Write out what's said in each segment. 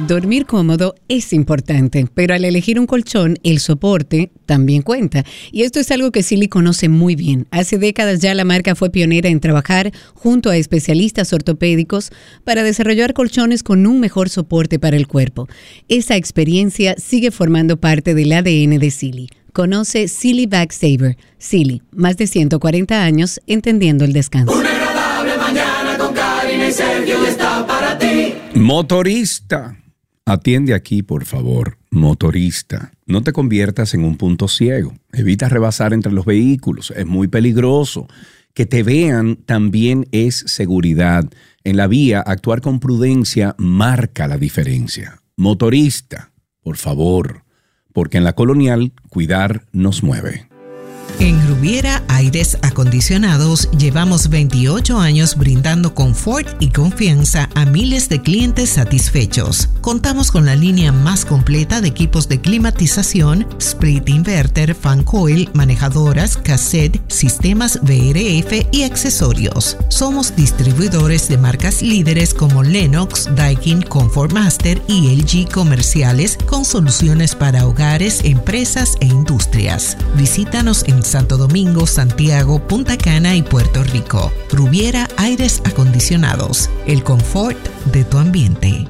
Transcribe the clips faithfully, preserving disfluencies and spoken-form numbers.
Dormir cómodo es importante, pero al elegir un colchón, el soporte también cuenta. Y esto es algo que Sealy conoce muy bien. Hace décadas ya la marca fue pionera en trabajar junto a especialistas ortopédicos para desarrollar colchones con un mejor soporte para el cuerpo. Esa experiencia sigue formando parte del A D N de Sealy. Conoce Sealy Backsaver. Sealy, más de ciento cuarenta años entendiendo el descanso. Una agradable mañana con Karina y Sergio está para ti. Motorista, atiende aquí, por favor. Motorista, no te conviertas en un punto ciego. Evita rebasar entre los vehículos, es muy peligroso. Que te vean también es seguridad. En la vía, actuar con prudencia marca la diferencia. Motorista, por favor, porque en la Colonial, cuidar nos mueve. En Rubiera Aires Acondicionados llevamos veintiocho años brindando confort y confianza a miles de clientes satisfechos. Contamos con la línea más completa de equipos de climatización, split inverter, fan coil, manejadoras, cassette, sistemas V R F y accesorios. Somos distribuidores de marcas líderes como Lennox, Daikin, Comfort Master y L G comerciales con soluciones para hogares, empresas e industrias. Visítanos en Santo Domingo, Santiago, Punta Cana y Puerto Rico. Rubiera Aires Acondicionados, el confort de tu ambiente.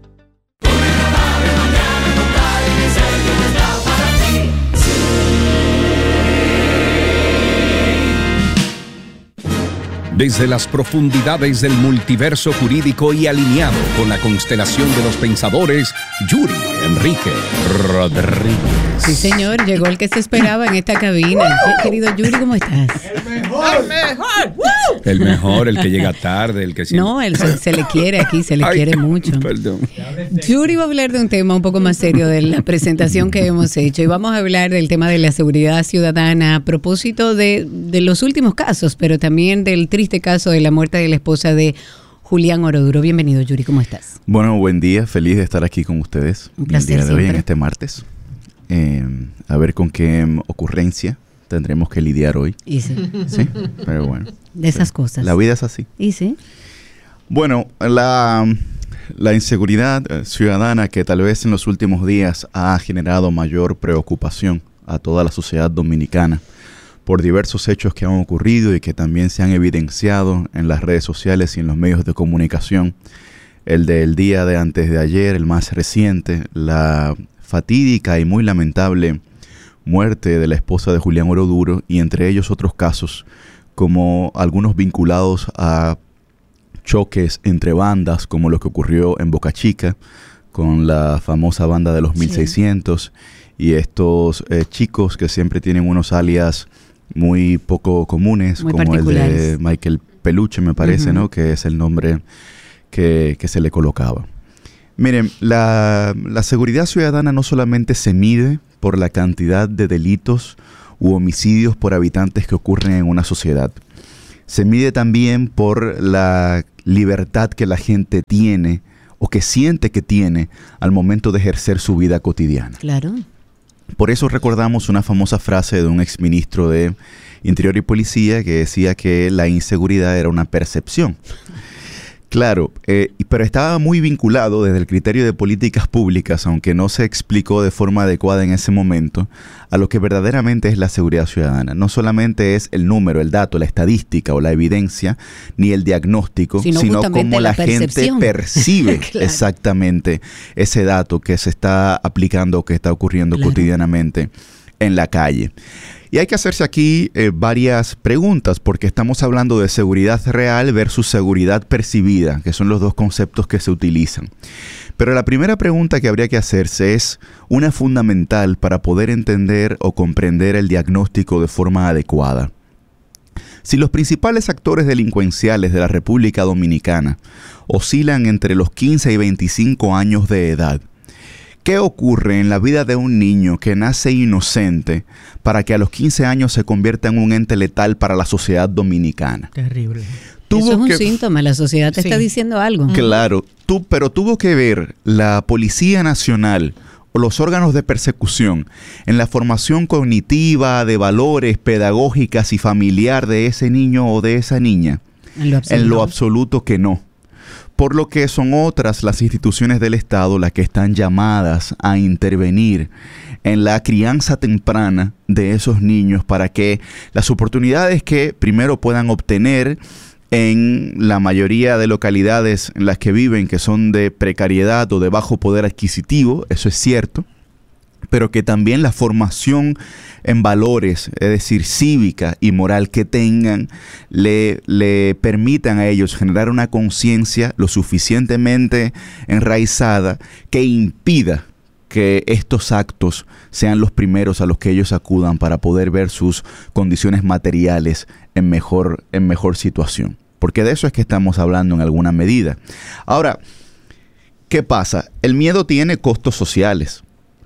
Desde las profundidades del multiverso jurídico y alineado con la constelación de los pensadores, Yuri Enrique Rodríguez. Sí, señor, llegó el que se esperaba en esta cabina. Sí, querido Yuri, ¿cómo estás? El mejor, el mejor. ¡Woo! El mejor, el que llega tarde, el que siempre... No, él se, se le quiere aquí, se le Ay, quiere mucho. Perdón. Yuri va a hablar de un tema un poco más serio de la presentación que hemos hecho y vamos a hablar del tema de la seguridad ciudadana a propósito de, de los últimos casos, pero también del triste caso de la muerte de la esposa de Julián Oroduro. Bienvenido, Yuri, ¿cómo estás? Bueno, buen día, feliz de estar aquí con ustedes. Un placer el día de hoy, siempre. en este martes. Eh, a ver con qué um, ocurrencia tendremos que lidiar hoy. Y sí. Sí, pero bueno. De esas sí. cosas. La vida es así. Y sí. Bueno, la, la inseguridad ciudadana que tal vez en los últimos días ha generado mayor preocupación a toda la sociedad dominicana por diversos hechos que han ocurrido y que también se han evidenciado en las redes sociales y en los medios de comunicación. El del día de antes de ayer, el más reciente, la fatídica y muy lamentable muerte de la esposa de Julián Oroduro, y entre ellos otros casos como algunos vinculados a choques entre bandas, como lo que ocurrió en Boca Chica con la famosa banda de los mil seiscientos, sí. Y estos eh, chicos que siempre tienen unos alias muy poco comunes, muy como el de Michael Peluche, me parece, uh-huh. ¿no? Que es el nombre que, que se le colocaba. Miren, la, la seguridad ciudadana no solamente se mide por la cantidad de delitos u homicidios por habitantes que ocurren en una sociedad. Se mide también por la libertad que la gente tiene o que siente que tiene al momento de ejercer su vida cotidiana. Claro. Por eso recordamos una famosa frase de un exministro de Interior y Policía que decía que la inseguridad era una percepción. Claro, eh, pero estaba muy vinculado desde el criterio de políticas públicas, aunque no se explicó de forma adecuada en ese momento, a lo que verdaderamente es la seguridad ciudadana. No solamente es el número, el dato, la estadística o la evidencia, ni el diagnóstico, sino, sino cómo la, la gente percibe claro. exactamente ese dato que se está aplicando o que está ocurriendo claro. cotidianamente en la calle. Y hay que hacerse aquí eh, varias preguntas, porque estamos hablando de seguridad real versus seguridad percibida, que son los dos conceptos que se utilizan. Pero la primera pregunta que habría que hacerse es una fundamental para poder entender o comprender el diagnóstico de forma adecuada. Si los principales actores delincuenciales de la República Dominicana oscilan entre los quince y veinticinco años de edad, ¿qué ocurre en la vida de un niño que nace inocente para que a los quince años se convierta en un ente letal para la sociedad dominicana? Terrible. Tuvo Eso es un que, síntoma, la sociedad te sí. está diciendo algo. Claro, tú, pero tuvo que ver la Policía Nacional o los órganos de persecución en la formación cognitiva, de valores, pedagógicas y familiar de ese niño o de esa niña. En lo absoluto, en lo absoluto que no. por lo que son otras las instituciones del Estado las que están llamadas a intervenir en la crianza temprana de esos niños para que las oportunidades que primero puedan obtener en la mayoría de localidades en las que viven, que son de precariedad o de bajo poder adquisitivo, eso es cierto, pero que también la formación en valores, es decir, cívica y moral que tengan, le, le permitan a ellos generar una conciencia lo suficientemente enraizada que impida que estos actos sean los primeros a los que ellos acudan para poder ver sus condiciones materiales en mejor, en mejor situación. Porque de eso es que estamos hablando en alguna medida. Ahora, ¿qué pasa? El miedo tiene costos sociales.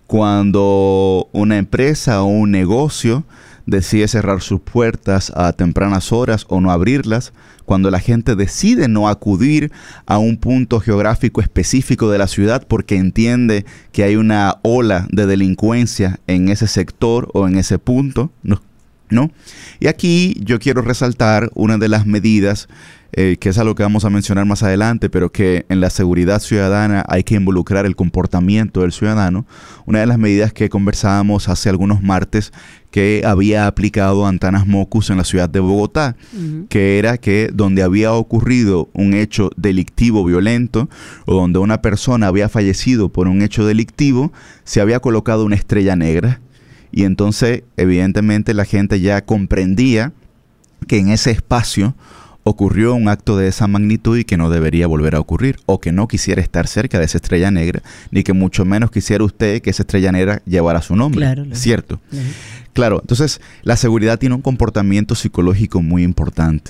Cuando una empresa o un negocio decide cerrar sus puertas a tempranas horas o no abrirlas, cuando la gente decide no acudir a un punto geográfico específico de la ciudad porque entiende que hay una ola de delincuencia en ese sector o en ese punto, ¿no? ¿No? Y aquí yo quiero resaltar una de las medidas eh, que es algo que vamos a mencionar más adelante, pero que en la seguridad ciudadana hay que involucrar el comportamiento del ciudadano. Una de las medidas que conversábamos hace algunos martes que había aplicado Antanas Mockus en la ciudad de Bogotá, uh-huh. que era que donde había ocurrido un hecho delictivo violento o donde una persona había fallecido por un hecho delictivo, se había colocado una estrella negra. Y entonces, evidentemente, la gente ya comprendía que en ese espacio ocurrió un acto de esa magnitud y que no debería volver a ocurrir, o que no quisiera estar cerca de esa estrella negra, ni que mucho menos quisiera usted que esa estrella negra llevara su nombre. Claro, claro. ¿Cierto? Claro. Claro, entonces la seguridad tiene un comportamiento psicológico muy importante.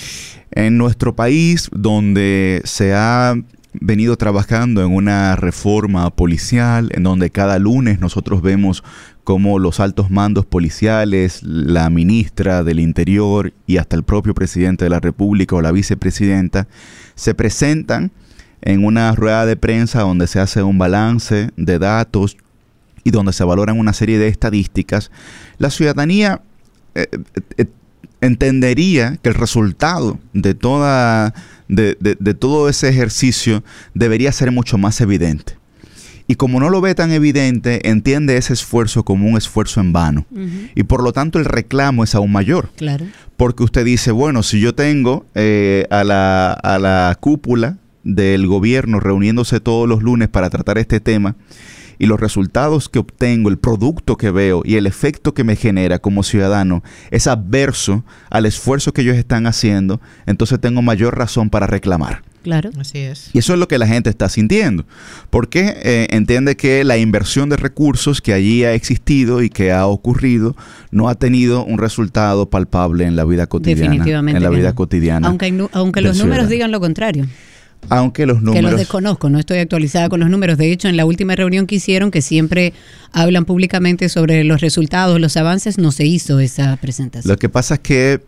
En nuestro país, donde se ha venido trabajando en una reforma policial, en donde cada lunes nosotros vemos cómo los altos mandos policiales, la ministra del Interior y hasta el propio presidente de la República o la vicepresidenta se presentan en una rueda de prensa donde se hace un balance de datos y donde se valoran una serie de estadísticas. La ciudadanía eh, eh, entendería que el resultado de toda de, de, de todo ese ejercicio debería ser mucho más evidente. Y como no lo ve tan evidente, entiende ese esfuerzo como un esfuerzo en vano. Uh-huh. Y por lo tanto el reclamo es aún mayor. Claro. Porque usted dice, bueno, si yo tengo eh, a, la, a la cúpula del gobierno reuniéndose todos los lunes para tratar este tema, y los resultados que obtengo, el producto que veo y el efecto que me genera como ciudadano es adverso al esfuerzo que ellos están haciendo, entonces tengo mayor razón para reclamar. Claro. Así es. Y eso es lo que la gente está sintiendo, porque eh, entiende que la inversión de recursos que allí ha existido y que ha ocurrido no ha tenido un resultado palpable en la vida cotidiana. Definitivamente. En la vida no. cotidiana. Aunque, aunque los números ciudadano. digan lo contrario. Aunque los números... Que los desconozco, no estoy actualizada con los números. De hecho, en la última reunión que hicieron, que siempre hablan públicamente sobre los resultados, los avances, no se hizo esa presentación. Lo que pasa es que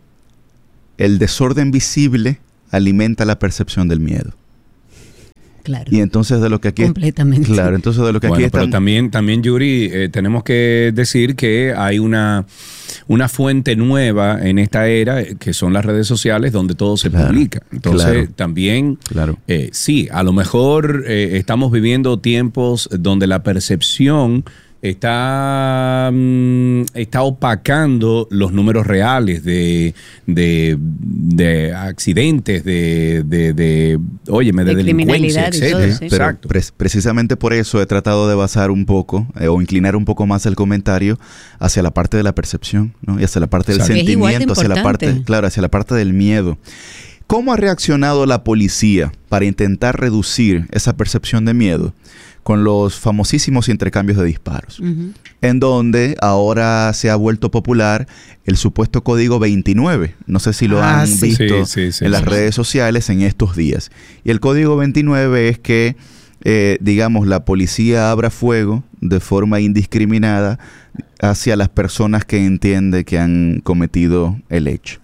el desorden visible alimenta la percepción del miedo. Claro. Y entonces de lo que aquí... Completamente. Claro, entonces de lo que bueno, aquí están... pero también, también Yuri, eh, tenemos que decir que hay una, una fuente nueva en esta era, que son las redes sociales, donde todo se claro, publica. Entonces, claro, también, claro. Eh, sí, a lo mejor eh, estamos viviendo tiempos donde la percepción está, mm, está opacando los números reales de, de, de accidentes, de, de, de óyeme, de, de delincuencia, etcétera. Todo, sí. Pero Exacto. Pre- precisamente por eso he tratado de basar un poco eh, o inclinar un poco más el comentario hacia la parte de la percepción, ¿no? Y hacia la parte del Exacto. sentimiento, hacia la parte, claro, hacia la parte del miedo. ¿Cómo ha reaccionado la policía para intentar reducir esa percepción de miedo? Con los famosísimos intercambios de disparos, uh-huh. en donde ahora se ha vuelto popular el supuesto código veintinueve. No sé si lo ah, han sí. visto sí, sí, sí, en sí, las sí. redes sociales en estos días. Y el código veintinueve es que, eh, digamos, la policía abra fuego de forma indiscriminada hacia las personas que entiende que han cometido el hecho.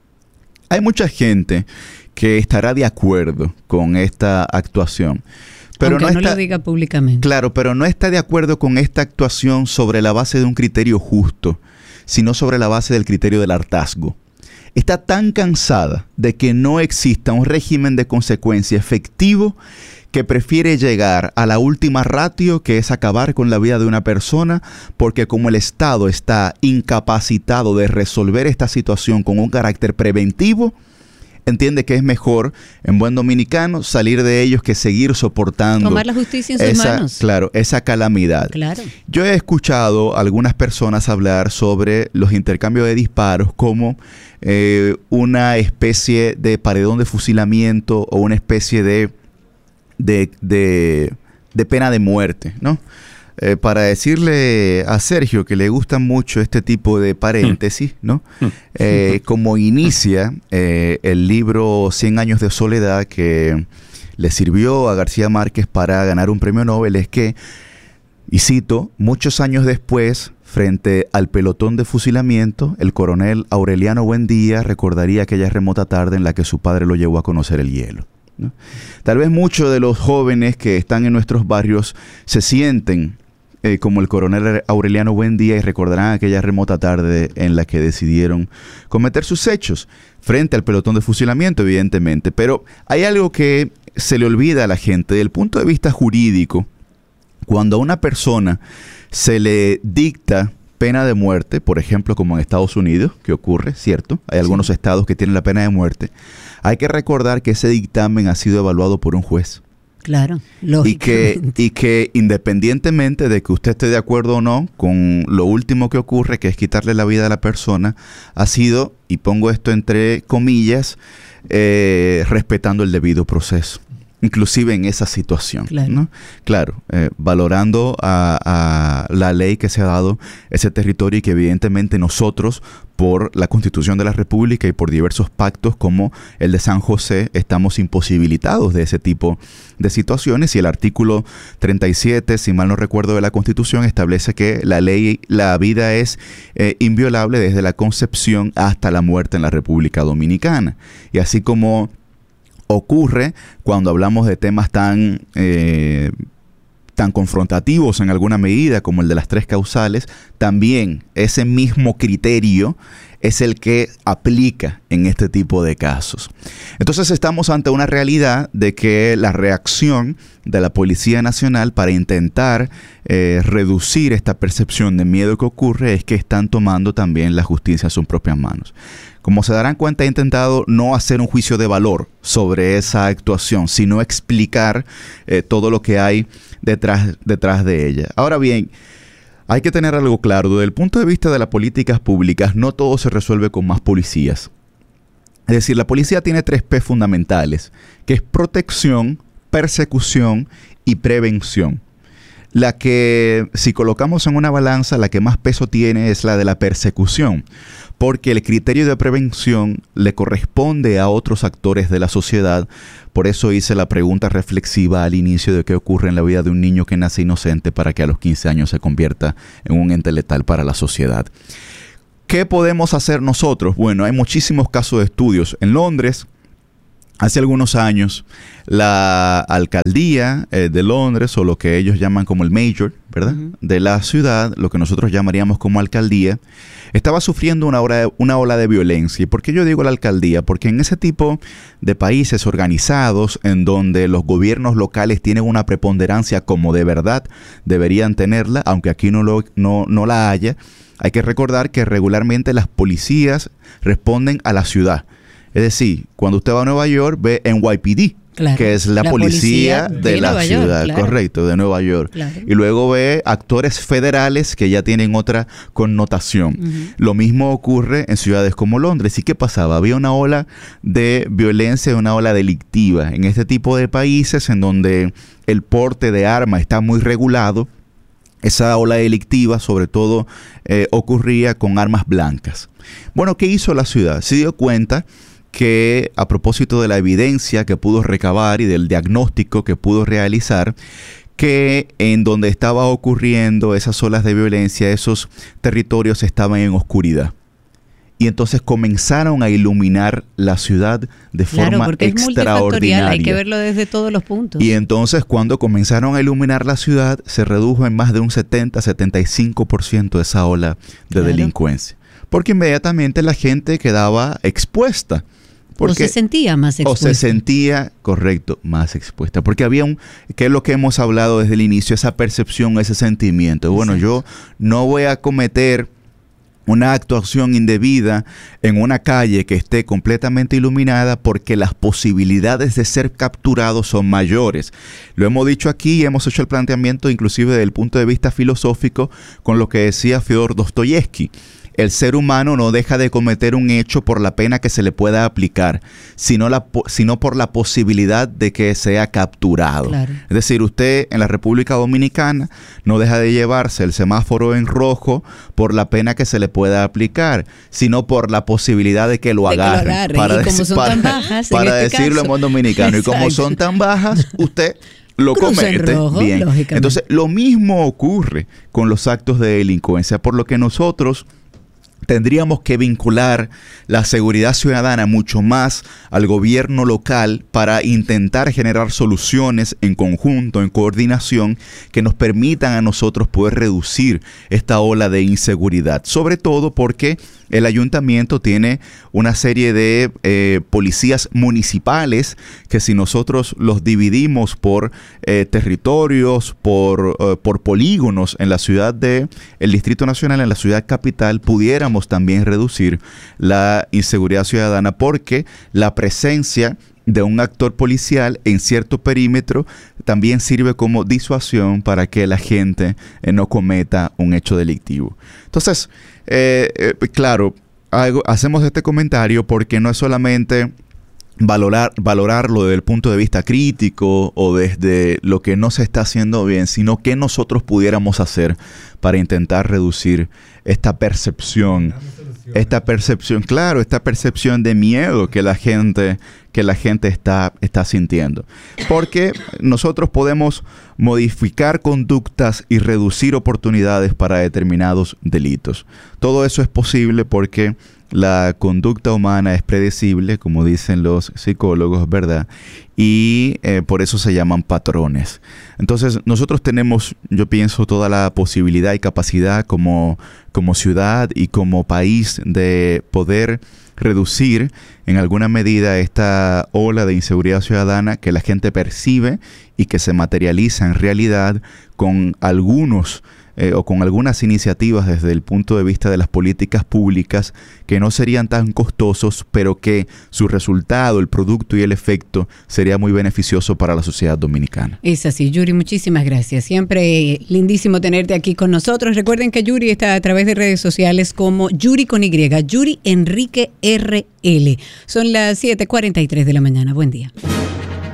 Hay mucha gente que estará de acuerdo con esta actuación. Pero Aunque no, no está, lo diga públicamente. Claro, pero no está de acuerdo con esta actuación sobre la base de un criterio justo, sino sobre la base del criterio del hartazgo. está tan cansada de que no exista un régimen de consecuencia efectivo que prefiere llegar a la última ratio, que es acabar con la vida de una persona, porque como el Estado está incapacitado de resolver esta situación con un carácter preventivo, entiende que es mejor, en buen dominicano, salir de ellos que seguir soportando. Tomar la justicia en sus esa, manos. Claro, esa calamidad. Claro. Yo he escuchado a algunas personas hablar sobre los intercambios de disparos como eh, una especie de paredón de fusilamiento o una especie de De, de, de pena de muerte, ¿no? Eh, para decirle a Sergio que le gusta mucho este tipo de paréntesis, ¿no? Eh, como inicia eh, el libro Cien años de soledad que le sirvió a García Márquez para ganar un premio Nobel, es que, y cito, muchos años después, frente al pelotón de fusilamiento, el coronel Aureliano Buendía recordaría aquella remota tarde en la que su padre lo llevó a conocer el hielo, ¿no? Tal vez muchos de los jóvenes que están en nuestros barrios se sienten eh, como el coronel Aureliano Buendía y recordarán aquella remota tarde en la que decidieron cometer sus hechos frente al pelotón de fusilamiento, evidentemente. Pero hay algo que se le olvida a la gente. Desde el punto de vista jurídico, cuando a una persona se le dicta pena de muerte, por ejemplo, como en Estados Unidos, que ocurre, ¿cierto? Hay algunos sí. estados que tienen la pena de muerte. Hay que recordar que ese dictamen ha sido evaluado por un juez. Claro, y que, y que independientemente de que usted esté de acuerdo o no con lo último que ocurre, que es quitarle la vida a la persona, ha sido, y pongo esto entre comillas, eh, respetando el debido proceso. Inclusive en esa situación, claro, ¿no? Claro, eh, valorando a, a la ley que se ha dado ese territorio y que evidentemente nosotros, por la Constitución de la República y por diversos pactos como el de San José, estamos imposibilitados de ese tipo de situaciones. Y el artículo treinta y siete, si mal no recuerdo, de la Constitución establece que la ley, la vida es eh, inviolable desde la concepción hasta la muerte en la República Dominicana. Y así como ocurre cuando hablamos de temas tan, eh, tan confrontativos en alguna medida como el de las tres causales, también ese mismo criterio es el que aplica en este tipo de casos. Entonces estamos ante una realidad de que la reacción de la Policía Nacional para intentar eh, reducir esta percepción de miedo que ocurre es que están tomando también la justicia en sus propias manos. Como se darán cuenta, he intentado no hacer un juicio de valor sobre esa actuación, sino explicar eh, todo lo que hay detrás, detrás de ella. Ahora bien, hay que tener algo claro. Desde el punto de vista de las políticas públicas, no todo se resuelve con más policías. Es decir, la policía tiene tres P fundamentales, que es protección, persecución y prevención. La que, si colocamos en una balanza, la que más peso tiene es la de la persecución, porque el criterio de prevención le corresponde a otros actores de la sociedad. Por eso hice la pregunta reflexiva al inicio de qué ocurre en la vida de un niño que nace inocente para que a los quince años se convierta en un ente letal para la sociedad. ¿Qué podemos hacer nosotros? Bueno, hay muchísimos casos de estudios. En Londres, hace algunos años, la alcaldía eh, de Londres, o lo que ellos llaman como el mayor, ¿verdad? Uh-huh. De la ciudad, lo que nosotros llamaríamos como alcaldía, estaba sufriendo una ola, de, una ola de violencia. ¿Y por qué yo digo la alcaldía? Porque en ese tipo de países organizados, en donde los gobiernos locales tienen una preponderancia como de verdad deberían tenerla, aunque aquí no, lo, no, no la haya, hay que recordar que regularmente las policías responden a la ciudad. Es decir, cuando usted va a Nueva York, ve N Y P D, claro, que es la, la policía, policía de, de la Nueva ciudad, York, claro. Correcto, de Nueva York. Claro. Y luego ve actores federales que ya tienen otra connotación. Uh-huh. Lo mismo ocurre en ciudades como Londres. ¿Y qué pasaba? Había una ola de violencia, una ola delictiva en este tipo de países en donde el porte de armas está muy regulado. Esa ola delictiva, sobre todo, eh, ocurría con armas blancas. Bueno, ¿qué hizo la ciudad? Se dio cuenta que, a propósito de la evidencia que pudo recabar y del diagnóstico que pudo realizar, que en donde estaba ocurriendo esas olas de violencia, esos territorios estaban en oscuridad. Y entonces comenzaron a iluminar la ciudad de claro, forma porque extraordinaria. Es hay que verlo desde todos los puntos. Y entonces cuando comenzaron a iluminar la ciudad, se redujo en más de un setenta a setenta y cinco por ciento esa ola de claro. delincuencia. porque inmediatamente la gente quedaba expuesta. Porque, o se sentía más expuesta. O se sentía, correcto, más expuesta. Porque había un, que es lo que hemos hablado desde el inicio, esa percepción, ese sentimiento. Bueno, yo no voy a cometer una actuación indebida en una calle que esté completamente iluminada porque las posibilidades de ser capturado son mayores. Lo hemos dicho aquí y hemos hecho el planteamiento inclusive desde el punto de vista filosófico con lo que decía Fyodor Dostoyevsky. El ser humano no deja de cometer un hecho por la pena que se le pueda aplicar, sino, la, sino por la posibilidad de que sea capturado. Claro. Es decir, usted en la República Dominicana no deja de llevarse el semáforo en rojo por la pena que se le pueda aplicar, sino por la posibilidad de que lo de agarren. Que lo agarren. Para, y como son para, tan bajas, para en este decirlo caso. en buen dominicano. Y como son tan bajas, usted lo Cruza comete. en rojo, bien. Entonces, lo mismo ocurre con los actos de delincuencia, por lo que nosotros tendríamos que vincular la seguridad ciudadana mucho más al gobierno local para intentar generar soluciones en conjunto, en coordinación, que nos permitan a nosotros poder reducir esta ola de inseguridad. Sobre todo porque el ayuntamiento tiene una serie de eh, policías municipales que si nosotros los dividimos por eh, territorios, por, uh, por polígonos en la ciudad de, el Distrito Nacional, en la ciudad capital, pudiéramos también reducir la inseguridad ciudadana porque la presencia de un actor policial en cierto perímetro también sirve como disuasión para que la gente eh, no cometa un hecho delictivo. Entonces, eh, eh, claro, hago, hacemos este comentario porque no es solamente valorar, valorarlo desde el punto de vista crítico o desde lo que no se está haciendo bien, sino que nosotros pudiéramos hacer para intentar reducir esta percepción, esta percepción, claro, esta percepción de miedo que la gente, que la gente está, está sintiendo. Porque nosotros podemos modificar conductas y reducir oportunidades para determinados delitos. Todo eso es posible porque la conducta humana es predecible, como dicen los psicólogos, ¿verdad? Y eh, por eso se llaman patrones. Entonces, nosotros tenemos, yo pienso, toda la posibilidad y capacidad como, como ciudad y como país de poder reducir en alguna medida esta ola de inseguridad ciudadana que la gente percibe y que se materializa en realidad con algunos Eh, o con algunas iniciativas desde el punto de vista de las políticas públicas que no serían tan costosos, pero que su resultado, el producto y el efecto sería muy beneficioso para la sociedad dominicana. Es así, Yuri, muchísimas gracias. Siempre lindísimo tenerte aquí con nosotros. Recuerden que Yuri está a través de redes sociales como Yuri con Y, Yuri Enrique R L. Son las siete cuarenta y tres de la mañana. Buen día.